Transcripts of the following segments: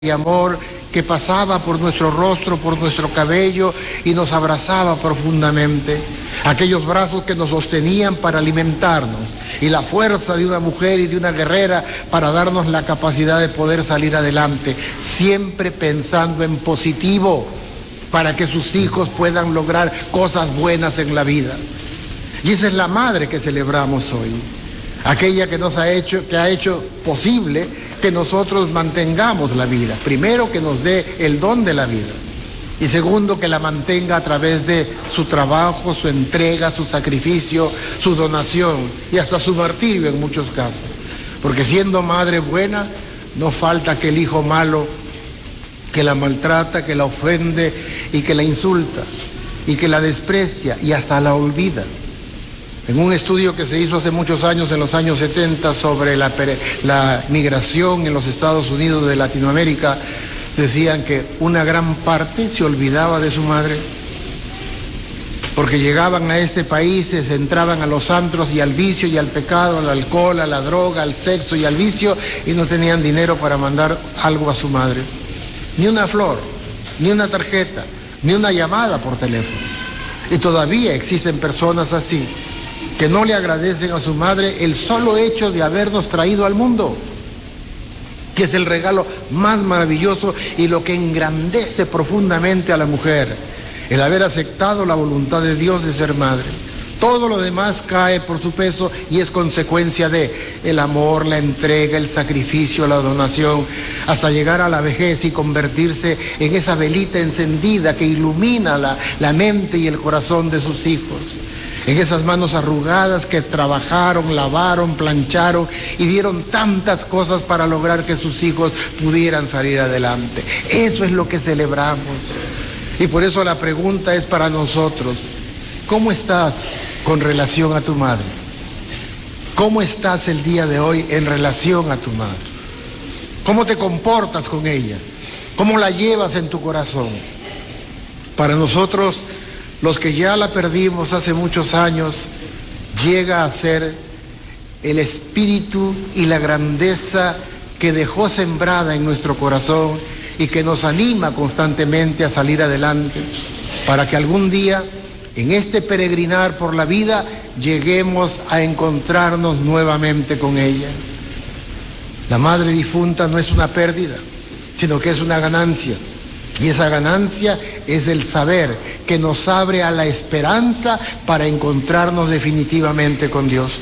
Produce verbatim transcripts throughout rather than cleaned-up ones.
y amor que pasaba por nuestro rostro, por nuestro cabello y nos abrazaba profundamente. Aquellos brazos que nos sostenían para alimentarnos y la fuerza de una mujer y de una guerrera para darnos la capacidad de poder salir adelante, siempre pensando en positivo para que sus hijos puedan lograr cosas buenas en la vida. Y esa es la madre que celebramos hoy, aquella que nos ha hecho, que ha hecho posible que nosotros mantengamos la vida. Primero, que nos dé el don de la vida. Y segundo, que la mantenga a través de su trabajo, su entrega, su sacrificio, su donación y hasta su martirio en muchos casos. Porque siendo madre buena, no falta aquel hijo malo que la maltrata, que la ofende y que la insulta y que la desprecia y hasta la olvida. En un estudio que se hizo hace muchos años, en los años setenta, sobre la, la migración en los Estados Unidos de Latinoamérica, decían que una gran parte se olvidaba de su madre, porque llegaban a este país, se centraban a los antros y al vicio y al pecado, al alcohol, a la droga, al sexo y al vicio, y no tenían dinero para mandar algo a su madre. Ni una flor, ni una tarjeta, ni una llamada por teléfono. Y todavía existen personas así, que no le agradecen a su madre el solo hecho de habernos traído al mundo, que es el regalo más maravilloso y lo que engrandece profundamente a la mujer, el haber aceptado la voluntad de Dios de ser madre. Todo lo demás cae por su peso y es consecuencia de el amor, la entrega, el sacrificio, la donación, hasta llegar a la vejez y convertirse en esa velita encendida que ilumina la, la mente y el corazón de sus hijos. En esas manos arrugadas que trabajaron, lavaron, plancharon y dieron tantas cosas para lograr que sus hijos pudieran salir adelante. Eso es lo que celebramos. Y por eso la pregunta es para nosotros: ¿cómo estás con relación a tu madre? ¿Cómo estás el día de hoy en relación a tu madre? ¿Cómo te comportas con ella? ¿Cómo la llevas en tu corazón? Para nosotros, los que ya la perdimos hace muchos años, llega a ser el espíritu y la grandeza que dejó sembrada en nuestro corazón y que nos anima constantemente a salir adelante, para que algún día, en este peregrinar por la vida, lleguemos a encontrarnos nuevamente con ella. La madre difunta no es una pérdida, sino que es una ganancia. Y esa ganancia es el saber que nos abre a la esperanza para encontrarnos definitivamente con Dios.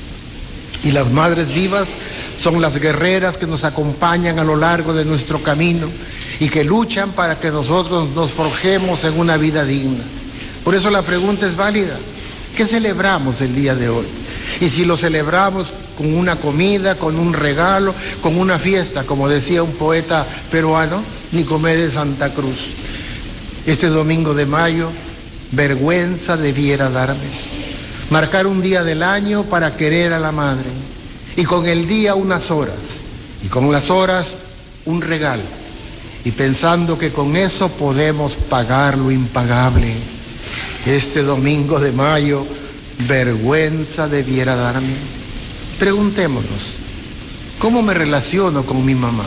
Y las madres vivas son las guerreras que nos acompañan a lo largo de nuestro camino y que luchan para que nosotros nos forjemos en una vida digna. Por eso la pregunta es válida: ¿qué celebramos el día de hoy? Y si lo celebramos con una comida, con un regalo, con una fiesta, como decía un poeta peruano, Nicomedes Santa Cruz: este domingo de mayo, vergüenza debiera darme marcar un día del año para querer a la madre, y con el día unas horas, y con las horas un regalo, y pensando que con eso podemos pagar lo impagable. Este domingo de mayo, vergüenza debiera darme. Preguntémonos: ¿cómo me relaciono con mi mamá?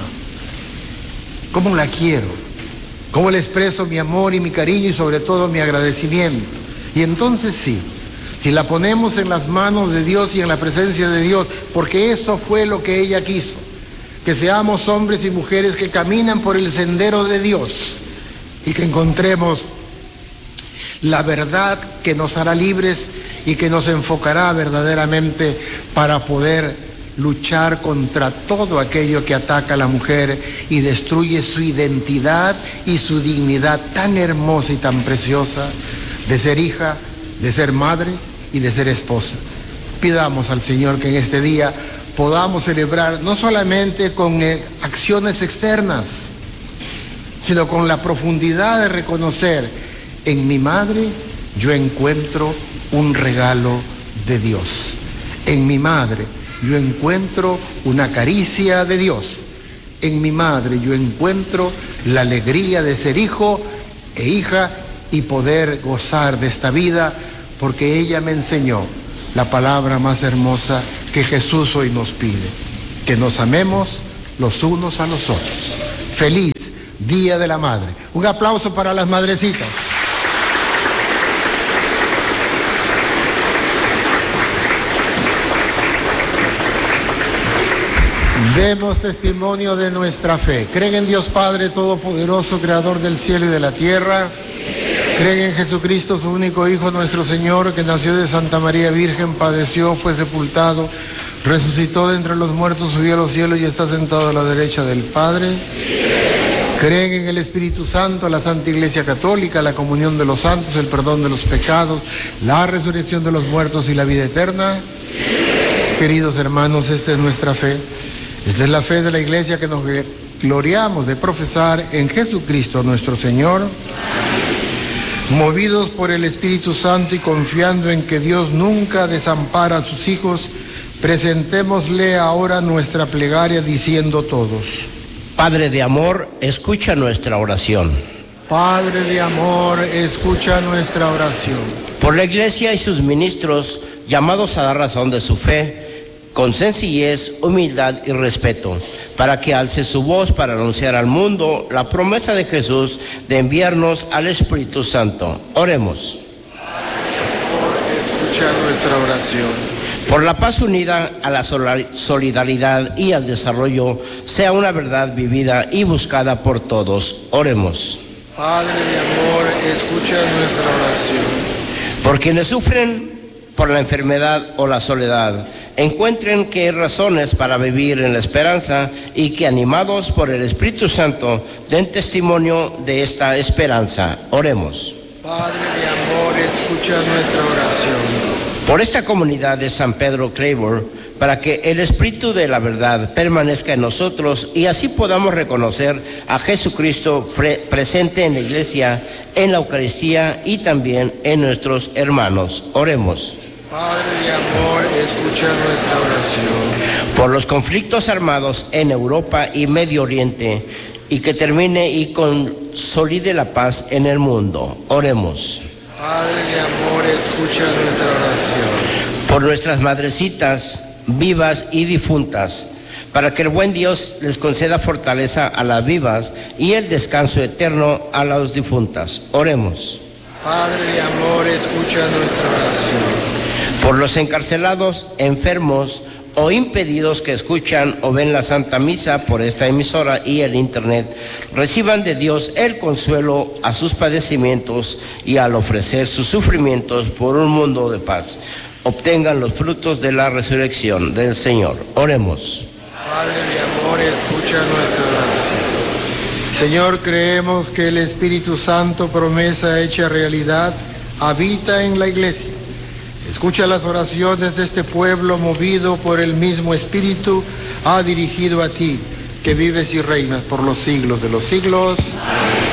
¿Cómo la quiero? ¿Cómo le expreso mi amor y mi cariño y sobre todo mi agradecimiento? Y entonces sí, si la ponemos en las manos de Dios y en la presencia de Dios, porque eso fue lo que ella quiso, que seamos hombres y mujeres que caminan por el sendero de Dios y que encontremos la verdad que nos hará libres y que nos enfocará verdaderamente para poder luchar contra todo aquello que ataca a la mujer y destruye su identidad y su dignidad tan hermosa y tan preciosa de ser hija, de ser madre y de ser esposa. Pidamos al Señor que en este día podamos celebrar no solamente con eh, acciones externas, sino con la profundidad de reconocer: en mi madre yo encuentro un regalo de Dios. En mi madre yo encuentro una caricia de Dios. En mi madre yo encuentro la alegría de ser hijo e hija y poder gozar de esta vida, porque ella me enseñó la palabra más hermosa que Jesús hoy nos pide: que nos amemos los unos a los otros. Feliz Día de la Madre. Un aplauso para las madrecitas. Demos testimonio de nuestra fe. ¿Creen en Dios Padre Todopoderoso, Creador del cielo y de la tierra? ¿Creen en Jesucristo, su único Hijo, nuestro Señor, que nació de Santa María Virgen, padeció, fue sepultado, resucitó de entre los muertos, subió a los cielos y está sentado a la derecha del Padre? ¿Creen en el Espíritu Santo, la Santa Iglesia Católica, la comunión de los santos, el perdón de los pecados, la resurrección de los muertos y la vida eterna? Queridos hermanos, esta es nuestra fe. Esta es la fe de la Iglesia que nos gloriamos de profesar en Jesucristo nuestro Señor. Movidos por el Espíritu Santo y confiando en que Dios nunca desampara a sus hijos, presentémosle ahora nuestra plegaria diciendo todos: Padre de amor, escucha nuestra oración. Padre de amor, escucha nuestra oración. Por la Iglesia y sus ministros, llamados a dar razón de su fe, con sencillez, humildad y respeto, para que alce su voz para anunciar al mundo la promesa de Jesús de enviarnos al Espíritu Santo. Oremos. Escucha nuestra oración. Por la paz unida a la solidaridad y al desarrollo sea una verdad vivida y buscada por todos. Oremos. Padre de amor, escucha nuestra oración. Por quienes sufren por la enfermedad o la soledad, encuentren que hay razones para vivir en la esperanza y que, animados por el Espíritu Santo, den testimonio de esta esperanza. Oremos. Padre de amor, escucha nuestra oración. Por esta comunidad de San Pedro Claver, para que el Espíritu de la verdad permanezca en nosotros y así podamos reconocer a Jesucristo presente en la Iglesia, en la Eucaristía y también en nuestros hermanos. Oremos. Padre de amor, escucha nuestra oración. Por los conflictos armados en Europa y Medio Oriente, y que termine y consolide la paz en el mundo. Oremos. Padre de amor, escucha nuestra oración. Por nuestras madrecitas, vivas y difuntas, para que el buen Dios les conceda fortaleza a las vivas y el descanso eterno a las difuntas. Oremos. Padre de amor, escucha nuestra oración. Por los encarcelados, enfermos o impedidos que escuchan o ven la Santa Misa por esta emisora y el Internet, reciban de Dios el consuelo a sus padecimientos y al ofrecer sus sufrimientos por un mundo de paz, obtengan los frutos de la resurrección del Señor. Oremos. Padre de amor, escucha nuestra oración. Señor, creemos que el Espíritu Santo, promesa hecha realidad, habita en la Iglesia. Escucha las oraciones de este pueblo movido por el mismo Espíritu, ha dirigido a ti, que vives y reinas por los siglos de los siglos.